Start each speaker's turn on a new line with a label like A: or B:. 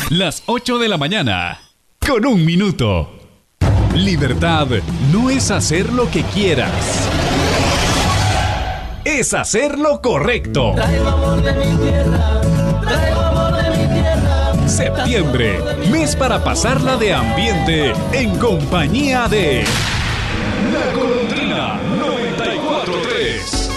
A: Las 8 de la mañana, con 1 minuto. Libertad no es hacer lo que quieras. Es hacer lo correcto.
B: Traigo amor de mi tierra, traigo amor de mi tierra.
A: Septiembre, mes para pasarla de ambiente en compañía de La Golondrina 94.3.